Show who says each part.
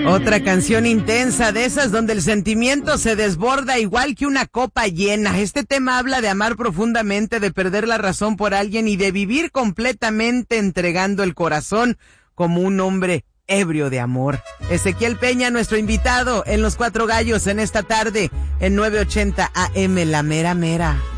Speaker 1: Otra canción intensa, de esas donde el sentimiento se desborda igual que una copa llena. Este tema habla de amar profundamente, de perder la razón por alguien y de vivir completamente entregando el corazón como un hombre ebrio de amor. Ezequiel Peña, nuestro invitado en Los Cuatro Gallos en esta tarde en 980 AM, La Mera Mera.